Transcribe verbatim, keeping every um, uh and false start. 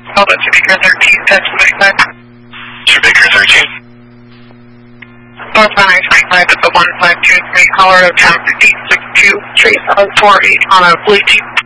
Hold on to Baker thirteen, that's twenty-five. To Baker thirteen. Northbound I twenty-five at the one five two three, Colorado Town, eight six two, three seven four eight on a blue Jeep.